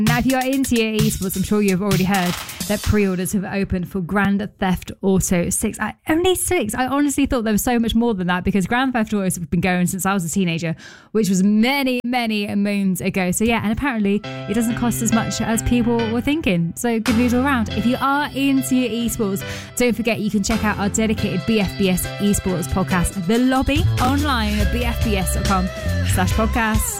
Now, if you are into your esports, I'm sure you've already heard that pre-orders have opened for Grand Theft Auto 6. Only 6? I honestly thought there was so much more than that, because Grand Theft Auto has been going since I was a teenager, which was many, many moons ago. So yeah, and apparently it doesn't cost as much as people were thinking. So good news all around. If you are into your esports, don't forget you can check out our dedicated BFBS esports podcast, The Lobby, online at bfbs.com/podcasts.